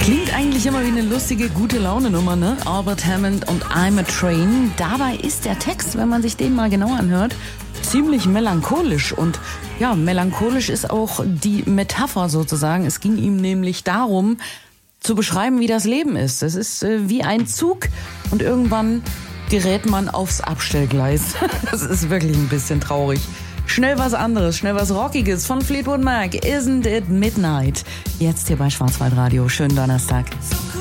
Klingt eigentlich immer wie eine lustige, gute Laune-Nummer, ne? Albert Hammond und I'm a Train. Dabei ist der Text, wenn man sich den mal genau anhört, ziemlich melancholisch. Und ja, melancholisch ist auch die Metapher sozusagen. Es ging ihm nämlich darum, zu beschreiben, wie das Leben ist. Es ist wie ein Zug und irgendwann gerät man aufs Abstellgleis. Das ist wirklich ein bisschen traurig. Schnell was anderes, schnell was Rockiges von Fleetwood Mac. Isn't it Midnight? Jetzt hier bei Schwarzwaldradio. Schönen Donnerstag.